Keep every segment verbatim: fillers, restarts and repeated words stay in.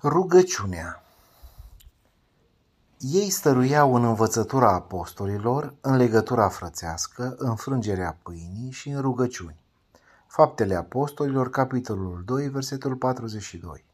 Rugăciunea. Ei stăruiau în învățătura apostolilor, în legătura frățească, în frângerea pâinii și în rugăciuni. Faptele Apostolilor, capitolul doi, versetul patruzeci și doi.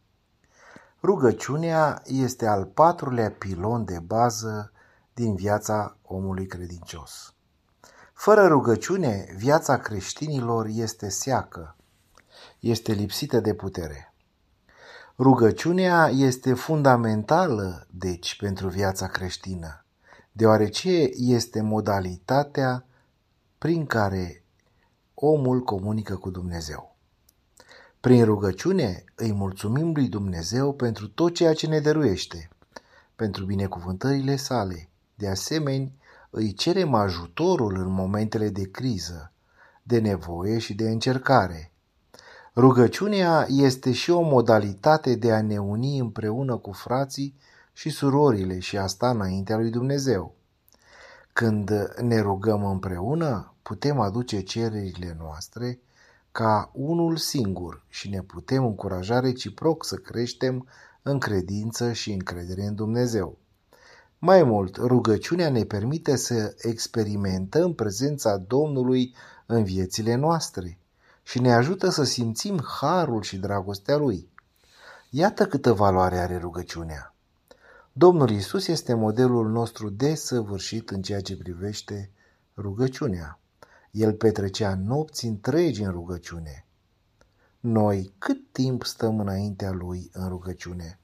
Rugăciunea este al patrulea pilon de bază din viața omului credincios. Fără rugăciune, viața creștinilor este seacă, este lipsită de putere. Rugăciunea este fundamentală, deci, pentru viața creștină, deoarece este modalitatea prin care omul comunică cu Dumnezeu. Prin rugăciune îi mulțumim lui Dumnezeu pentru tot ceea ce ne dăruiește, pentru binecuvântările sale. De asemenea, îi cerem ajutorul în momentele de criză, de nevoie și de încercare. Rugăciunea este și o modalitate de a ne uni împreună cu frații și surorile și a sta înaintea lui Dumnezeu. Când ne rugăm împreună, putem aduce cererile noastre ca unul singur și ne putem încuraja reciproc să creștem în credință și încredere în Dumnezeu. Mai mult, rugăciunea ne permite să experimentăm prezența Domnului în viețile noastre și ne ajută să simțim harul și dragostea Lui. Iată câtă valoare are rugăciunea. Domnul Iisus este modelul nostru desăvârșit în ceea ce privește rugăciunea. El petrecea nopți întregi în rugăciune. Noi cât timp stăm înaintea Lui în rugăciune?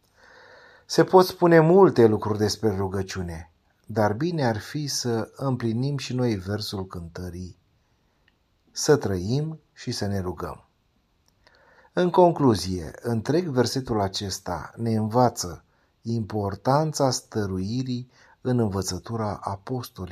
Se pot spune multe lucruri despre rugăciune, dar bine ar fi să împlinim și noi versul cântării, să trăim și să ne rugăm. În concluzie, întreg versetul acesta ne învață importanța stăruirii în învățătura apostolilor.